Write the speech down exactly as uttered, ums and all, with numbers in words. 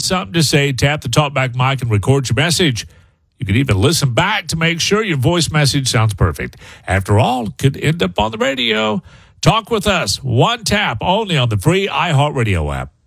something to say, tap the talkback mic and record your message. You can even listen back to make sure your voice message sounds perfect. After all, it could end up on the radio. Talk with us. One tap only on the free iHeartRadio app.